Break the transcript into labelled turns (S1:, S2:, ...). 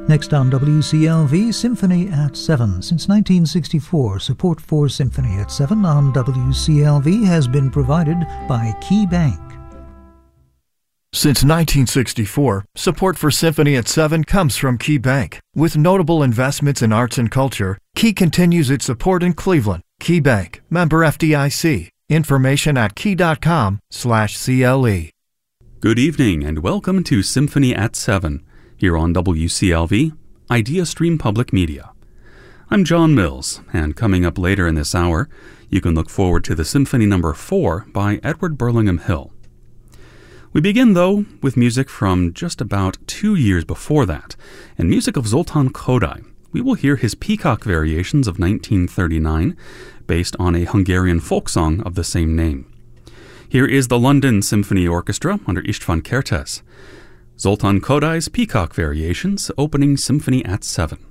S1: Next on WCLV, Symphony at 7. Since 1964, support for Symphony at 7 on WCLV has been provided by Key Bank.
S2: Since 1964, support for Symphony at 7 comes from Key Bank. With notable investments in arts and culture, Key continues its support in Cleveland. Key Bank, member FDIC. Information at key.com/CLE.
S3: Good evening and welcome to Symphony at 7, here on WCLV, IdeaStream Public Media. I'm John Mills, and coming up later in this hour, you can look forward to the Symphony No. 4 by Edward Burlingham Hill. We begin, though, with music from just about 2 years before that, and music of Zoltan Kodály. We will hear his Peacock Variations of 1939, based on a Hungarian folk song of the same name. Here is the London Symphony Orchestra under István Kertész. Zoltan Kodály's Peacock Variations, opening Symphony at 7.